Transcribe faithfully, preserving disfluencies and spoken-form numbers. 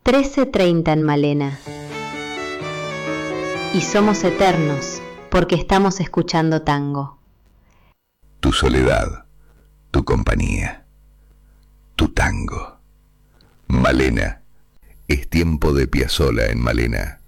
trece treinta en Malena. Y somos eternos porque estamos escuchando tango. Tu soledad, tu compañía, tu tango. Malena, es tiempo de Piazzolla en Malena.